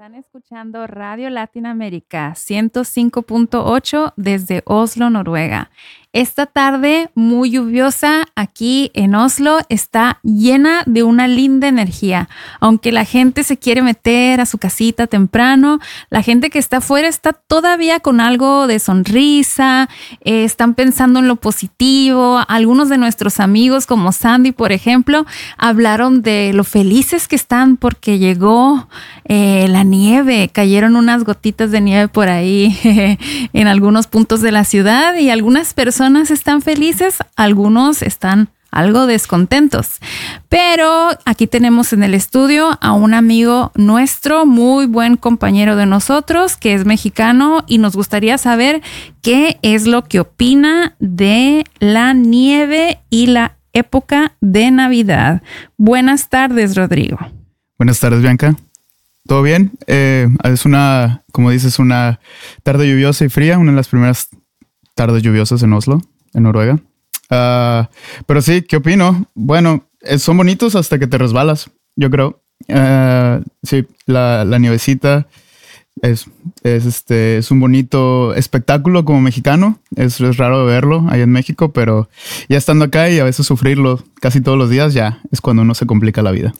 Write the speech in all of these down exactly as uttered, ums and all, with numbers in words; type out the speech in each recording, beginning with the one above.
Están escuchando Radio Latinoamérica ciento cinco punto ocho desde Oslo, Noruega. Esta tarde muy lluviosa aquí en Oslo está llena de una linda energía. Aunque la gente se quiere meter a su casita temprano, la gente que está afuera está todavía con algo de sonrisa, eh, están pensando en lo positivo. Algunos de nuestros amigos, como Sandy, por ejemplo, hablaron de lo felices que están porque llegó eh, la nieve. Cayeron unas gotitas de nieve por ahí en algunos puntos de la ciudad y algunas personas están felices, algunos están algo descontentos. Pero aquí tenemos en el estudio a un amigo nuestro, muy buen compañero de nosotros, que es mexicano, y nos gustaría saber qué es lo que opina de la nieve y la época de Navidad. Buenas tardes, Rodrigo. Buenas tardes, Bianca. ¿Todo bien? Eh, es una, como dices, una tarde lluviosa y fría, una de las primeras tardes lluviosas en Oslo, en Noruega. Uh, pero sí, ¿qué opino? Bueno, eh, son bonitos hasta que te resbalas, yo creo. Uh, sí, la, la nievecita es, es, este, es un bonito espectáculo como mexicano. Es, es raro verlo ahí en México, pero ya estando acá y a veces sufrirlo casi todos los días, ya es cuando uno se complica la vida.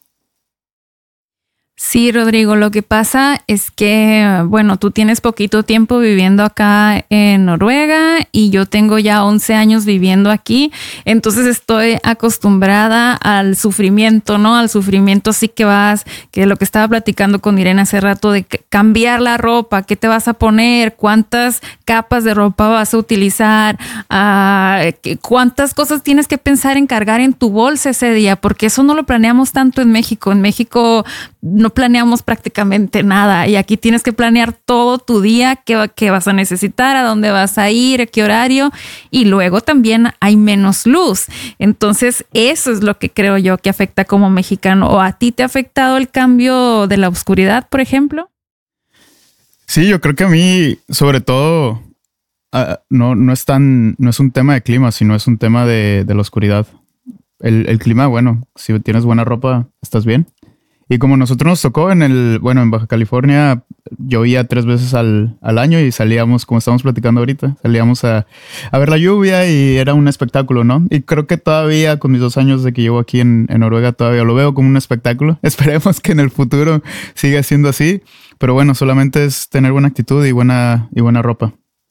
Sí, Rodrigo, lo que pasa es que, bueno, tú tienes poquito tiempo viviendo acá en Noruega y yo tengo ya once años viviendo aquí, entonces estoy acostumbrada al sufrimiento, ¿no? Al sufrimiento sí que vas, que lo que estaba platicando con Irene hace rato de cambiar la ropa, qué te vas a poner, cuántas capas de ropa vas a utilizar, uh, cuántas cosas tienes que pensar en cargar en tu bolsa ese día, porque eso no lo planeamos tanto en México. En México no planeamos prácticamente nada y aquí tienes que planear todo tu día, qué, qué vas a necesitar, a dónde vas a ir, a qué horario, y luego también hay menos luz. Entonces eso es lo que creo yo que afecta como mexicano. ¿O a ti te ha afectado el cambio de la oscuridad, por ejemplo? Sí, yo creo que a mí, sobre todo, uh, no, no, es tan, no es un tema de clima, sino es un tema de, de la oscuridad. El, el clima, bueno, si tienes buena ropa, estás bien. Y como nosotros nos tocó en el, bueno, en Baja California, llovía tres veces al, al año y salíamos, como estamos platicando ahorita, salíamos a, a ver la lluvia y era un espectáculo, ¿no? Y creo que todavía, con mis dos años de que llevo aquí en, en Noruega, todavía lo veo como un espectáculo. Esperemos que en el futuro siga siendo así. Pero bueno, solamente es tener buena actitud y buena, y buena ropa.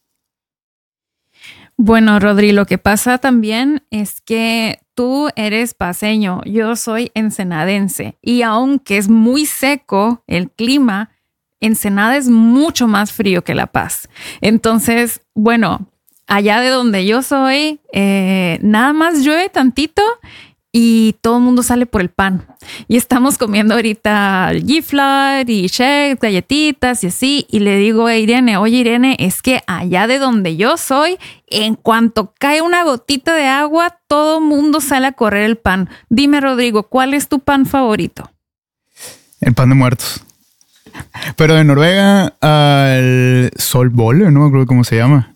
Bueno, Rodri, lo que pasa también es que tú eres paceño, yo soy ensenadense y aunque es muy seco el clima, Ensenada es mucho más frío que La Paz. Entonces, bueno, allá de donde yo soy, eh, nada más llueve tantito y todo el mundo sale por el pan. Y estamos comiendo ahorita Giflar y Chex, galletitas y así. Y le digo a Irene, oye Irene, es que allá de donde yo soy, en cuanto cae una gotita de agua, todo el mundo sale a correr el pan. Dime, Rodrigo, ¿cuál es tu pan favorito? El pan de muertos. Pero de Noruega al solbole, no me acuerdo cómo se llama.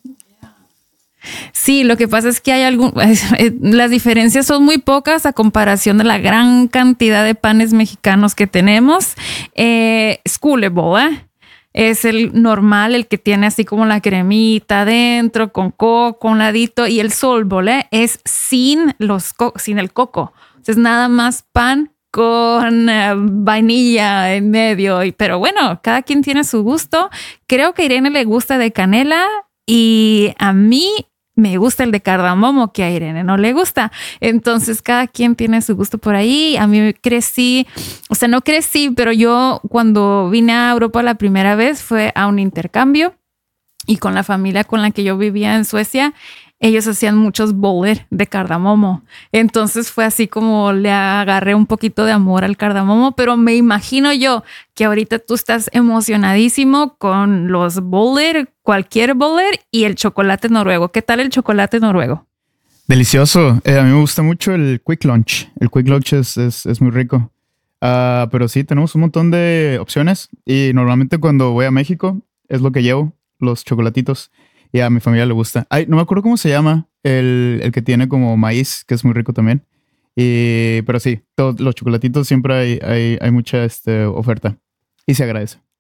Sí, lo que pasa es que hay algún, las diferencias son muy pocas a comparación de la gran cantidad de panes mexicanos que tenemos. Eh, Skulebo, ¿eh? Es el normal, el que tiene así como la cremita adentro, con coco, un ladito. Y el solbole es sin, los co- sin el coco. Es nada más pan con uh, vainilla en medio. Y, pero bueno, cada quien tiene su gusto. Creo que a Irene le gusta de canela y a mí me gusta el de cardamomo, que a Irene no le gusta. Entonces cada quien tiene su gusto por ahí. A mí crecí, o sea, no crecí, pero yo cuando vine a Europa la primera vez fue a un intercambio y con la familia con la que yo vivía en Suecia, ellos hacían muchos boller de cardamomo. Entonces fue así como le agarré un poquito de amor al cardamomo, pero me imagino yo que ahorita tú estás emocionadísimo con los boller, cualquier boller y el chocolate noruego. ¿Qué tal el chocolate noruego? Delicioso. Eh, a mí me gusta mucho el Quick Lunch. El Quick Lunch es, es, es muy rico. Uh, pero sí, tenemos un montón de opciones y normalmente cuando voy a México es lo que llevo, los chocolatitos. Y a mi familia le gusta. Ay, no me acuerdo cómo se llama el, el que tiene como maíz, que es muy rico también. Y, pero sí, todos los chocolatitos siempre hay, hay, hay mucha este, oferta. Y se agradece.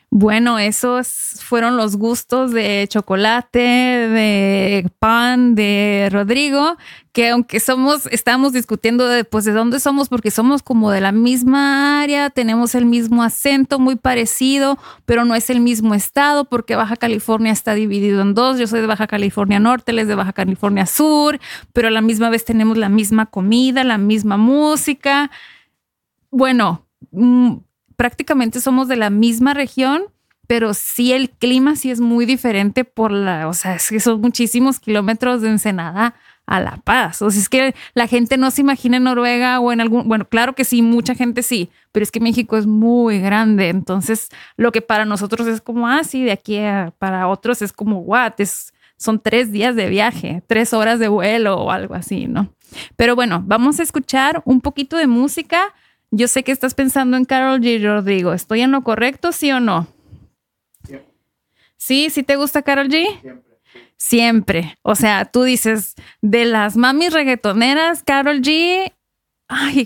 Bueno, esos fueron los gustos de chocolate, de pan, de Rodrigo, que aunque somos, estamos discutiendo de, pues, de dónde somos, porque somos como de la misma área, tenemos el mismo acento muy parecido, pero no es el mismo estado, porque Baja California está dividido en dos. Yo soy de Baja California Norte, él es de Baja California Sur, pero a la misma vez tenemos la misma comida, la misma música. Bueno, mmm, prácticamente somos de la misma región, pero sí el clima sí es muy diferente por la, o sea, es que son muchísimos kilómetros de Ensenada a La Paz. O sea, es que la gente no se imagina en Noruega o en algún, bueno, claro que sí, mucha gente sí, pero es que México es muy grande. Entonces, lo que para nosotros es como, ah, sí, de aquí a, para otros es como, what, es, son tres días de viaje, tres horas de vuelo o algo así, ¿no? Pero bueno, vamos a escuchar un poquito de música. Yo sé que estás pensando en Karol G, Rodrigo. ¿Estoy en lo correcto, sí o no? Siempre. ¿Sí? ¿Sí te gusta Karol G? Siempre. Siempre. O sea, tú dices, de las mamis reggaetoneras, Karol G, ay,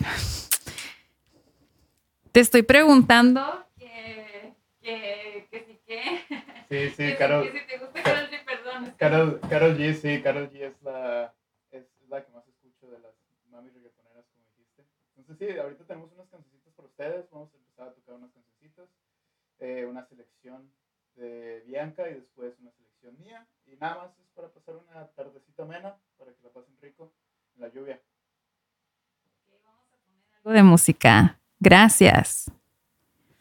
te estoy preguntando que, que, que sí, que. Sí, sí, que Karol. Si, que si te gusta Karol G, perdón. Es que Karol, Karol G, sí, Karol G es la, es, es la que más escucho de las mami reggaetoneras, como dijiste. Entonces, sí, ahorita tenemos unas cancioncitas para ustedes. Vamos a empezar a tocar unas cancioncitas. Eh, una selección de Bianca y después una selección mía. Y nada más es para pasar una tardecita amena, para que la pasen rico en la lluvia. algo de música. Gracias.